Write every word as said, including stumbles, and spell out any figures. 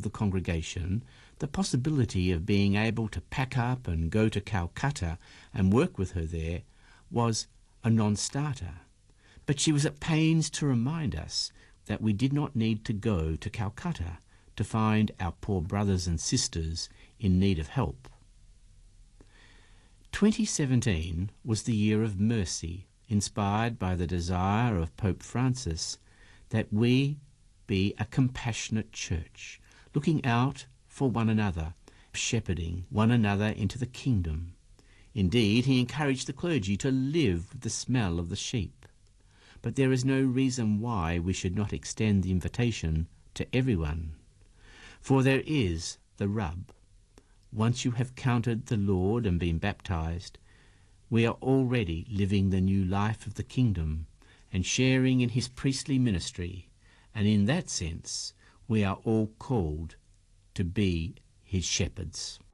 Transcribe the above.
of the congregation, the possibility of being able to pack up and go to Calcutta and work with her there was a non-starter. But she was at pains to remind us that we did not need to go to Calcutta to find our poor brothers and sisters in need of help. twenty seventeen was the year of mercy, inspired by the desire of Pope Francis that we be a compassionate church, looking out for one another, shepherding one another into the kingdom. Indeed, he encouraged the clergy to live with the smell of the sheep. But there is no reason why we should not extend the invitation to everyone. For there is the rub. Once you have counted the Lord and been baptized, we are already living the new life of the kingdom and sharing in his priestly ministry, and in that sense we are all called to be his shepherds.